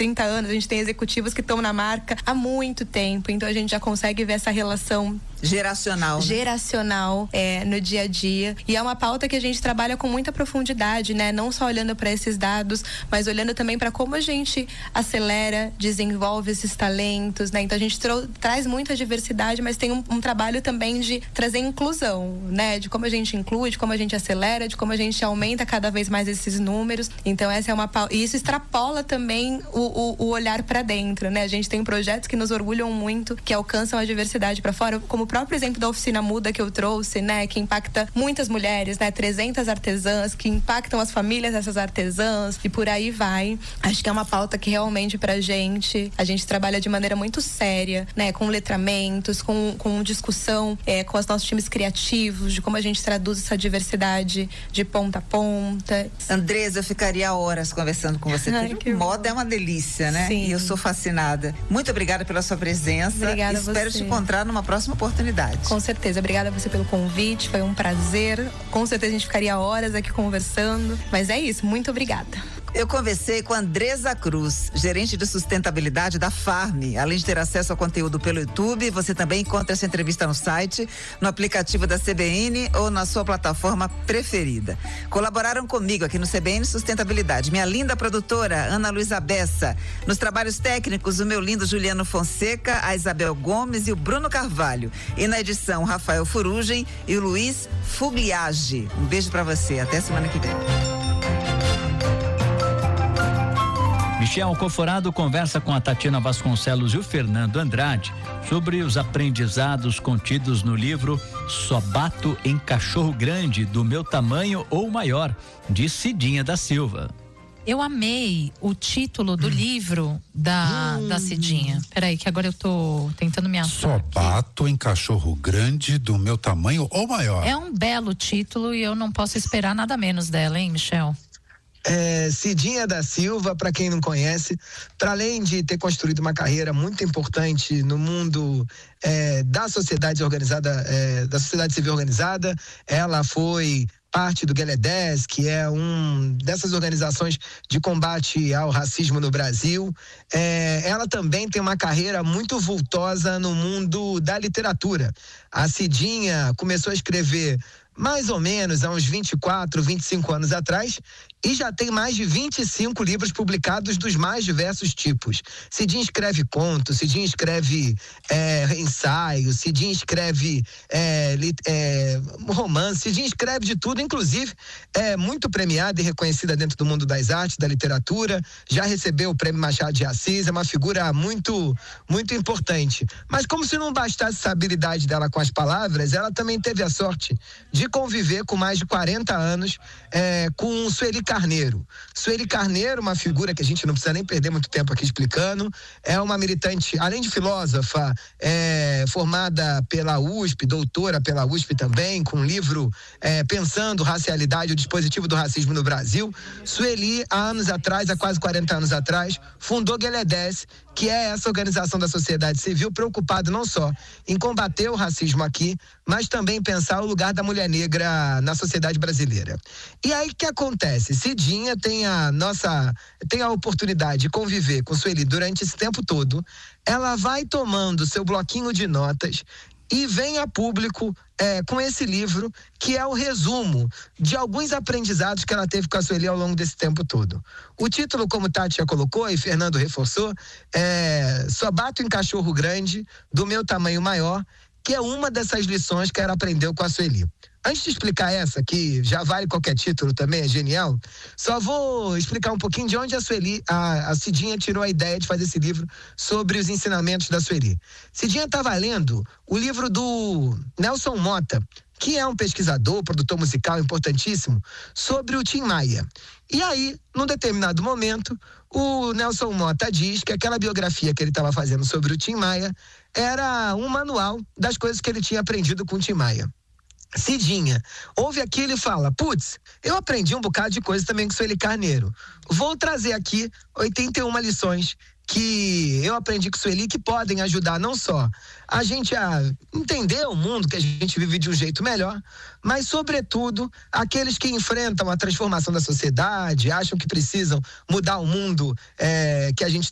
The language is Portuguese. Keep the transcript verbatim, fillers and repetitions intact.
trinta anos, a gente tem executivos que estão na marca há muito tempo, então a gente já consegue ver essa relação geracional, né? geracional é, no dia a dia, e é uma pauta que a gente trabalha com muita profundidade, né? Não só olhando para esses dados, mas olhando também para como a gente acelera, desenvolve esses talentos, né? Então a gente tra- traz muita diversidade, mas tem um, um trabalho também de trazer inclusão, né? De como a gente inclui, de como a gente acelera, de como a gente aumenta cada vez mais esses números. Então essa é uma pauta, e isso extrapola também o, o, o olhar para dentro, né? A gente tem projetos que nos orgulham muito, que alcançam a diversidade para fora, como o próprio exemplo da Oficina Muda que eu trouxe, né? Que impacta muitas mulheres, né? trezentas artesãs, que impactam as famílias dessas artesãs, e por aí vai. Acho que é uma pauta que realmente pra gente, a gente trabalha de maneira muito séria, né? Com letramentos, com, com discussão, é, com os nossos times criativos, de como a gente traduz essa diversidade de ponta a ponta. Andresa, eu ficaria horas conversando com você. Ai, que moda é uma delícia, né? Sim. E eu sou fascinada. Muito obrigada pela sua presença. Obrigada a Espero você. te encontrar numa próxima oportunidade. Com certeza. Obrigada a você pelo convite. Foi um prazer. Com certeza a gente ficaria horas aqui conversando. Mas é isso. Muito obrigada. Eu conversei com Andresa Cruz, gerente de sustentabilidade da Farm. Além de ter acesso ao conteúdo pelo YouTube, você também encontra essa entrevista no site, no aplicativo da C B N ou na sua plataforma preferida. Colaboraram comigo aqui no C B N Sustentabilidade minha linda produtora Ana Luísa Bessa. Nos trabalhos técnicos, o meu lindo Juliano Fonseca, a Isabel Gomes e o Bruno Carvalho. E na edição, Rafael Furugem e o Luiz Fugliage. Um beijo pra você. Até semana que vem. Michel Coforado conversa com a Tatiana Vasconcelos e o Fernando Andrade sobre os aprendizados contidos no livro Só Bato em Cachorro Grande, do Meu Tamanho ou Maior, de Cidinha da Silva. Eu amei o título do livro da, hum. da Cidinha. Peraí, que agora eu tô tentando me achar. Só bato em cachorro grande, do meu tamanho ou maior. É um belo título e eu não posso esperar nada menos dela, hein, Michel? É, Cidinha da Silva, para quem não conhece, para além de ter construído uma carreira muito importante no mundo é, da sociedade organizada, é, da sociedade civil organizada, ela foi parte do Gueledés, que é um dessas organizações de combate ao racismo no Brasil. É, ela também tem uma carreira muito vultosa no mundo da literatura. A Cidinha começou a escrever mais ou menos há uns vinte e quatro, vinte e cinco anos atrás, e já tem mais de vinte e cinco livros publicados dos mais diversos tipos. Cidinha escreve contos, Cidinha escreve é, ensaios, Cidinha escreve é, é, romance, Cidinha escreve de tudo, inclusive é muito premiada e reconhecida dentro do mundo das artes, da literatura, já recebeu o Prêmio Machado de Assis, é uma figura muito, muito importante. Mas como se não bastasse essa habilidade dela com as palavras, ela também teve a sorte de conviver com mais de quarenta anos é, com Sueli Carneiro. Sueli Carneiro, uma figura que a gente não precisa nem perder muito tempo aqui explicando, é uma militante, além de filósofa, é, formada pela U S P, doutora pela U S P também, com um livro é, Pensando Racialidade, o Dispositivo do Racismo no Brasil. Sueli, há anos atrás, há quase quarenta anos atrás, fundou Gueledés, que é essa organização da sociedade civil preocupada não só em combater o racismo aqui, mas também pensar o lugar da mulher negra na sociedade brasileira. E aí o que acontece? Cidinha tem a nossa, tem a oportunidade de conviver com Sueli durante esse tempo todo. Ela vai tomando seu bloquinho de notas e vem a público é, com esse livro, que é o resumo de alguns aprendizados que ela teve com a Sueli ao longo desse tempo todo. O título, como Tati já colocou e Fernando reforçou, é Só Bato em Cachorro Grande, do Meu Tamanho Maior, que é uma dessas lições que ela aprendeu com a Sueli. Antes de explicar essa, que já vale qualquer título também, é genial, só vou explicar um pouquinho de onde a Sueli, a, a Cidinha tirou a ideia de fazer esse livro sobre os ensinamentos da Sueli. Cidinha estava lendo o livro do Nelson Mota, que é um pesquisador, produtor musical importantíssimo, sobre o Tim Maia. E aí, num determinado momento, o Nelson Mota diz que aquela biografia que ele estava fazendo sobre o Tim Maia era um manual das coisas que ele tinha aprendido com o Tim Maia. Cidinha ouve aquilo e fala: putz, eu aprendi um bocado de coisa também com Sueli Carneiro. Vou trazer aqui oitenta e uma lições que eu aprendi com Sueli, que podem ajudar não só a gente a entender o mundo que a gente vive de um jeito melhor, mas sobretudo aqueles que enfrentam a transformação da sociedade, acham que precisam mudar o mundo é, que a gente